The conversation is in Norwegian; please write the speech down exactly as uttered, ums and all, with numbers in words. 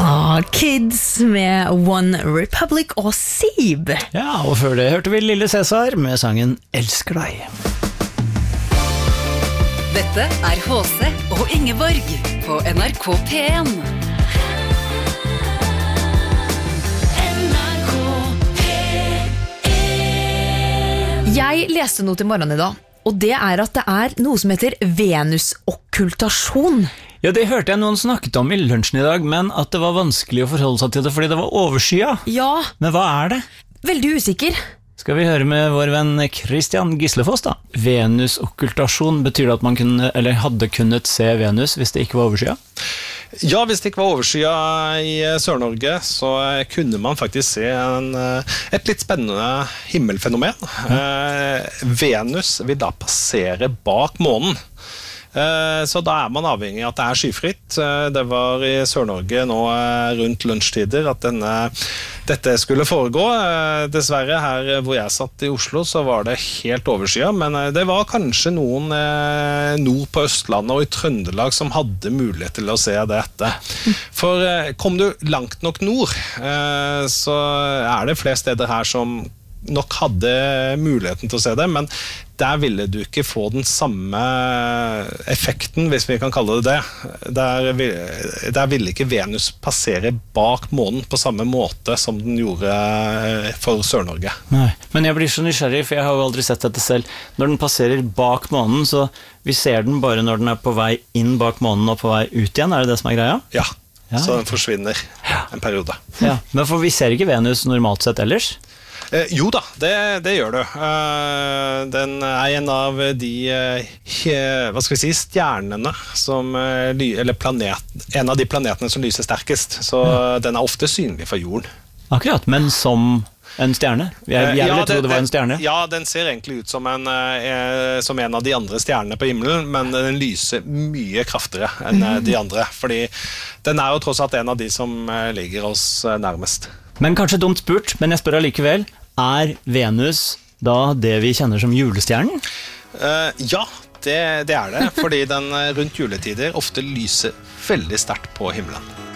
Ah, Kids med One Republic og Sib. Ja, og før det hørte vi Lille Cæsar med sangen Elsker deg. Dette er H C og Ingeborg på N R K P en. Jeg leste noe til morgenen i dag, og det er at det er noe som heter venusokkultasjon. Ja, det hørte jeg noen snakket om i lunsjen i dag, men at det var vanskelig å forholde seg til det fordi det var overskya. Ja. Men hva er det? Veldig usikker. Skal vi høre med vår venn Christian Gislefoss da? Venusokkultasjon, betyr det at man kunne, eller hadde kunnet se Venus hvis det ikke var overskya? Ja, hvis det ikke var overskya i Sør-Norge, så kunne man faktisk se en, et litt spennende himmelfenomen. Eh, Venus vil da passere bak månen. Eh, så da er man avhengig av at det er skyfritt. Eh, det var i Sør-Norge nå eh, rundt lunsjtider at denne, dette skulle foregå. Eh, dessverre her hvor jeg satt i Oslo så var det helt overskya, men eh, det var kanskje noen eh, nord på Østlandet og i Trøndelag som hadde mulighet til å se dette. For eh, kom du langt nok nord, eh, så er det flere steder her som nok hadde muligheten til å se det, men der ville du ikke få den samme effekten, hvis vi kan kalle det det. Der, der ville ikke Venus passere bak månen på samme måte som den gjorde for Sør-Norge. Nei, men jeg blir så nysgjerrig, for jeg har jo aldri sett dette selv. Når den passerer bak månen, så vi ser den bare når den er på vei inn bak månen og på vei ut igjen, er det det som er greia? Ja, ja. Så den forsvinner en periode. Ja, men for vi ser ikke Venus normalt sett ellers? Eh, jo da, det, det gjør du. Eh, den er en av de eh, hva skal vi si, stjernene som, eh, eller planet, en av de planetene som lyser sterkest, så ja. Den er ofte synlig for jorden. Akkurat, men som en stjerne? Jeg, jeg ville ja, tro det var en stjerne. Ja, den ser egentlig ut som en, eh, som en av de andre stjernene på himmelen, men den lyser mye kraftigere enn mm. de andre, fordi den er jo tross alt en av de som eh, ligger oss nærmest. Men kanskje dumt spurt, men jeg spør allikevel, er Venus da det vi kjenner som julestjernen? Uh, ja, det, det er det, fordi den rundt juletider ofte lyser veldig sterkt på himmelen.